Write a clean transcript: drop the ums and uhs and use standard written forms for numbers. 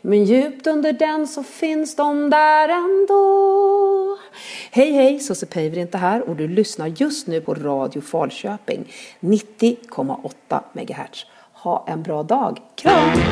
Men djupt under den så finns de där ändå. Hej, Susse Päivärinta inte här och du lyssnar just nu på Radio Falköping 90,8 MHz. Ha en bra dag. Kram!